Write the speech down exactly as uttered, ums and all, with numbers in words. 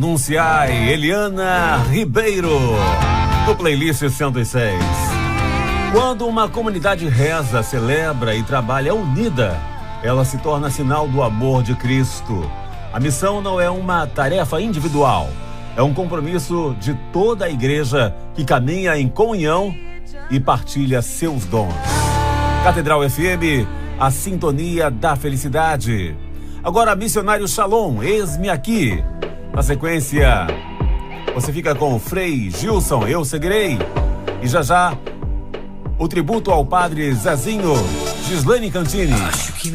Anunciai Eliana Ribeiro, do Playlist cento e seis. Quando uma comunidade reza, celebra e trabalha unida, ela se torna sinal do amor de Cristo. A missão não é uma tarefa individual, é um compromisso de toda a igreja que caminha em comunhão e partilha seus dons. Catedral F M, a sintonia da felicidade. Agora, Missionário Shalom, eis-me aqui. Na sequência, você fica com o Frei Gilson, Eu Seguirei. E já já, o tributo ao Padre Zezinho, Gislaine Cantini.